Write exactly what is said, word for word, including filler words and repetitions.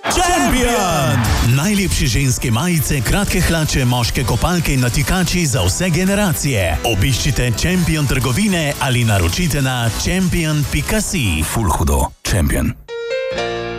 Champion! Najlepše ženske majice, kratke hlače, moške kopalke in natikači za vse generacije. Obiščite Champion trgovine ali naročite na champion pika si. Ful hudo. Champion.